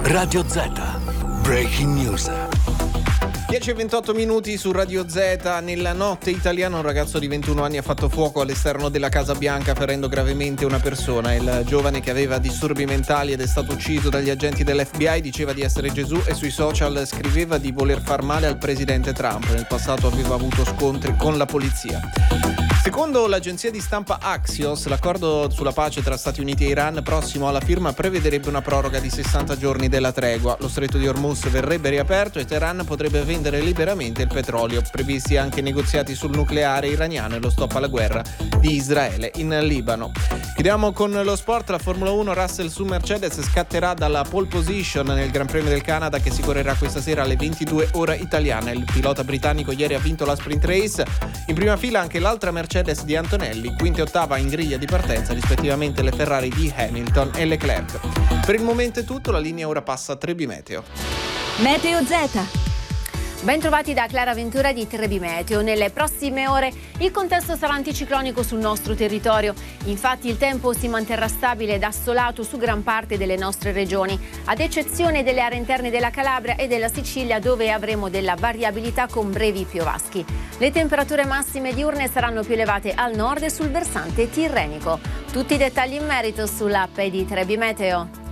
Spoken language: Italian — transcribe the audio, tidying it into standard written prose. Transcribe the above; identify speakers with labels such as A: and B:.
A: Radio Z. Breaking News.
B: 10:28 su Radio Z. Nella notte italiana un ragazzo di 21 anni ha fatto fuoco all'esterno della Casa Bianca ferendo gravemente una persona. Il giovane, che aveva disturbi mentali ed è stato ucciso dagli agenti dell'FBI, diceva di essere Gesù e sui social scriveva di voler far male al presidente Trump. Nel passato aveva avuto scontri con la polizia. Secondo l'agenzia di stampa Axios, l'accordo sulla pace tra Stati Uniti e Iran prossimo alla firma prevederebbe una proroga di 60 giorni della tregua. Lo stretto di Hormuz verrebbe riaperto e Teheran potrebbe vendere liberamente il petrolio. Previsti anche negoziati sul nucleare iraniano e lo stop alla guerra di Israele in Libano. Chiudiamo con lo sport. La Formula 1, Russell su Mercedes scatterà dalla pole position nel Gran Premio del Canada, che si correrà questa sera alle 22 ora italiana. Il pilota britannico ieri ha vinto la sprint race. In prima fila anche l'altra Mercedes di Antonelli, quinta e ottava in griglia di partenza rispettivamente le Ferrari di Hamilton e Leclerc. Per il momento è tutto, la linea ora passa a Trebi Meteo.
C: Meteo Z. Ben trovati da Clara Ventura di Trebi Meteo. Nelle prossime ore il contesto sarà anticiclonico sul nostro territorio. Infatti il tempo si manterrà stabile ed assolato su gran parte delle nostre regioni, ad eccezione delle aree interne della Calabria e della Sicilia, dove avremo della variabilità con brevi piovaschi. Le temperature massime diurne saranno più elevate al nord e sul versante tirrenico. Tutti i dettagli in merito sull'app di Trebi Meteo.